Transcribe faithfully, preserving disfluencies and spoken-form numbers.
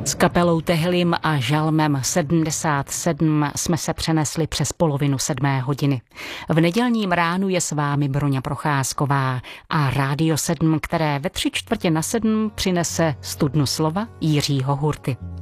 S kapelou Tehlim a žalmem sedmdesát sedm jsme se přenesli přes polovinu sedmé hodiny. V nedělním ránu je s vámi Broňa Procházková a Rádio sedm, které ve tři čtvrtě na sedm přinese studnu slova Jiřího Hurty.